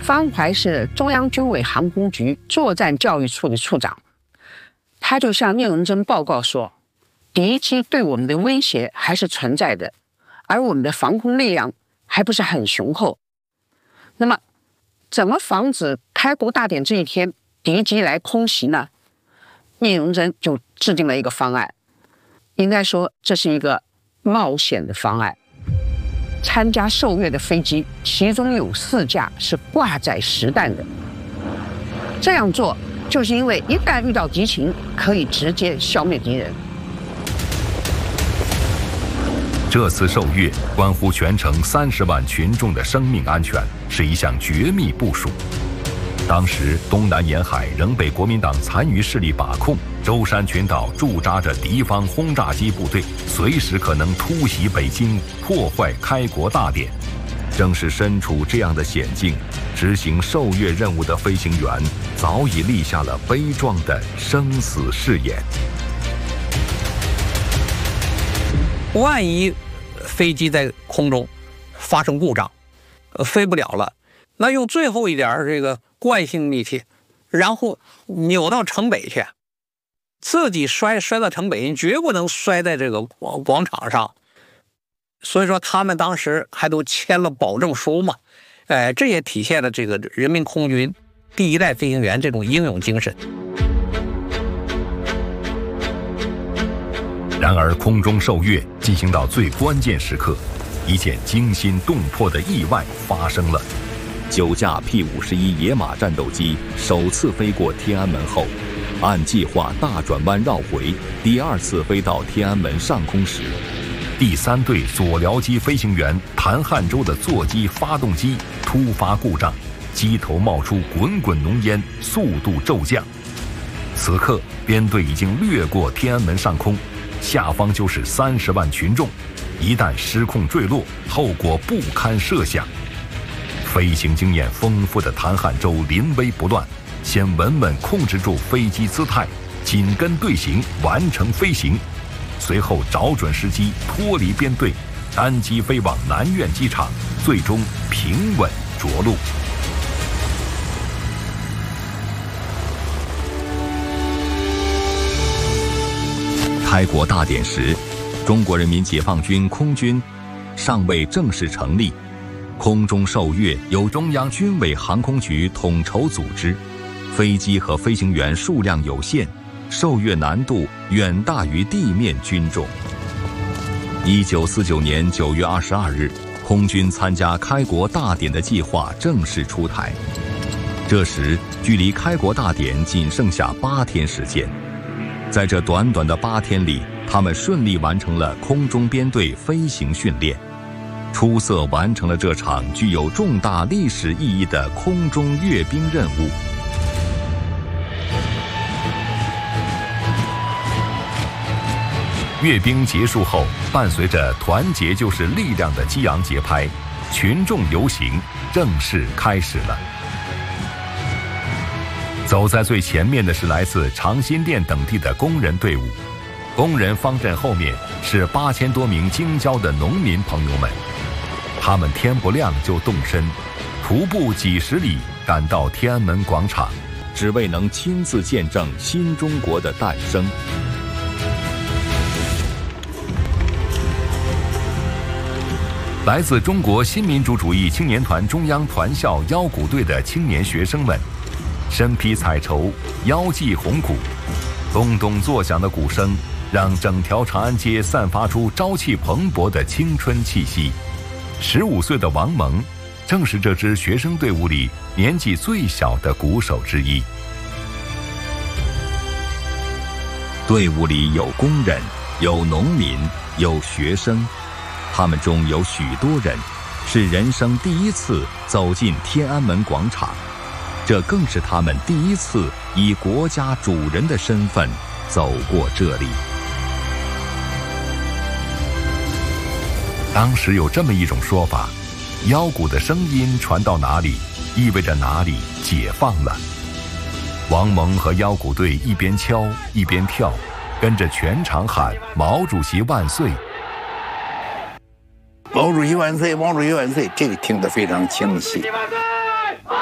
方怀是中央军委航空局作战教育处的处长，他就向聂荣臻报告说，敌机对我们的威胁还是存在的，而我们的防空力量还不是很雄厚。那么，怎么防止开国大典这一天敌机来空袭呢？聂荣臻就制定了一个方案，应该说这是一个冒险的方案。参加受阅的飞机，其中有4架是挂载实弹的。这样做就是因为一旦遇到敌情，可以直接消灭敌人。 这次受阅关乎全城30万群众的生命安全，是一项绝密部署。当时东南沿海仍被国民党残余势力把控，舟山群岛驻扎着敌方轰炸机部队，随时可能突袭北京，破坏开国大典。正是身处这样的险境，执行受阅任务的飞行员早已立下了悲壮的生死誓言。 万一飞机在空中发生故障，飞不了了，那用最后一点这个惯性力气，然后扭到城北去，自己摔到城北，你绝不能摔在这个广场上。所以说他们当时还都签了保证书嘛，这也体现了这个人民空军第1代飞行员这种英勇精神。 然而空中受阅进行到最关键时刻，一件惊心动魄的意外发生了。9架 P-51野马战斗机首次飞过天安门后，按计划大转弯绕回，第2次飞到天安门上空时，第3队左僚机飞行员谭汉洲的座机发动机突发故障，机头冒出滚滚浓烟，速度骤降。此刻编队已经掠过天安门上空，下方就是30万群众，一旦失控坠落，后果不堪设想。飞行经验丰富的谭汉洲临危不乱，先稳稳控制住飞机姿态，紧跟队形完成飞行，随后找准时机脱离编队，单机飞往南苑机场，最终平稳着陆。开国大典时，中国人民解放军空军尚未正式成立，空中受阅由中央军委航空局统筹组织，飞机和飞行员数量有限，受阅难度远大于地面军种。1949年9月22日，空军参加开国大典的计划正式出台。这时，距离开国大典仅剩下8天时间。在这短短的8天里，他们顺利完成了空中编队飞行训练，出色完成了这场具有重大历史意义的空中阅兵任务。阅兵结束后，伴随着团结就是力量的激昂节拍，群众游行正式开始了。走在最前面的是来自长辛店等地的工人队伍，工人方阵后面是8000多名京郊的农民朋友们，他们天不亮就动身，徒步几十里赶到天安门广场，只为能亲自见证新中国的诞生。来自中国新民主主义青年团中央团校腰鼓队的青年学生们，身披彩绸，腰系红鼓，咚咚作响的鼓声让整条长安街散发出朝气蓬勃的青春气息。15岁的王蒙正是这支学生队伍里年纪最小的鼓手之一。队伍里有工人，有农民，有学生，他们中有许多人是人生第一次走进天安门广场，这更是他们第一次以国家主人的身份走过这里。当时有这么一种说法，腰鼓的声音传到哪里，意味着哪里解放了。王蒙和腰鼓队一边敲一边跳，跟着全场喊毛主席万岁， 毛主席万岁，毛主席万岁，这个听得非常清晰。